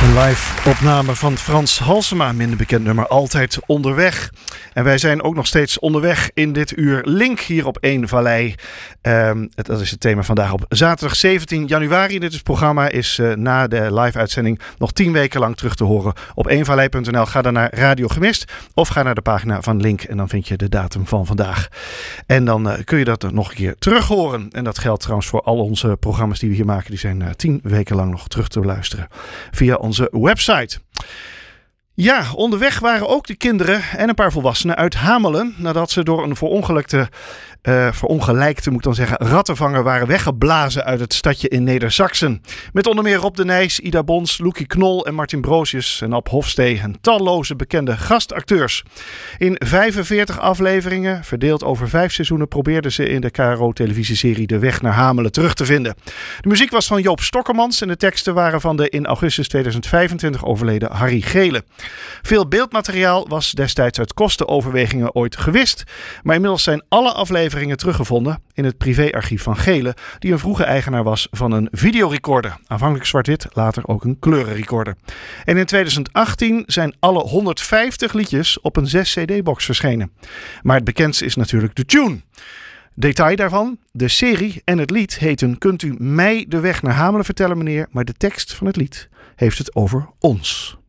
Een live opname van Frans Halsema, minder bekend nummer Altijd Onderweg. En wij zijn ook nog steeds onderweg in dit uur Link hier op 1 Vallei. Dat is het thema vandaag op zaterdag 17 januari. Dit programma is na de live-uitzending nog 10 weken lang terug te horen op 1vallei.nl. Ga dan naar Radio Gemist of ga naar de pagina van Link en dan vind je de datum van vandaag. En dan kun je dat nog een keer terug horen. En dat geldt trouwens voor al onze programma's die we hier maken. Die zijn 10 weken lang nog terug te beluisteren via onze website. Ja, onderweg waren ook de kinderen en een paar volwassenen uit Hamelen nadat ze door een verongelijkte moet ik dan zeggen, rattenvanger waren weggeblazen uit het stadje in Neder-Saxen. Met onder meer Rob de Nijs, Ida Bons, Loekie Knol en Martin Broosjes en Ab Hofstee en talloze bekende gastacteurs. In 45 afleveringen, verdeeld over 5 seizoenen, probeerden ze in de KRO-televisieserie de weg naar Hamelen terug te vinden. De muziek was van Joop Stokkermans en de teksten waren van de in augustus 2025 overleden Harry Gele. Veel beeldmateriaal was destijds uit kostenoverwegingen ooit gewist, maar inmiddels zijn alle afleveringen teruggevonden in het privéarchief van Gele, die een vroege eigenaar was van een videorecorder. Aanvankelijk zwart-wit, later ook een kleurenrecorder. En in 2018 zijn alle 150 liedjes op een 6 cd-box verschenen. Maar het bekendste is natuurlijk de tune. Detail daarvan, de serie en het lied heten Kunt u mij de weg naar Hamelen vertellen meneer, maar de tekst van het lied heeft het over ons.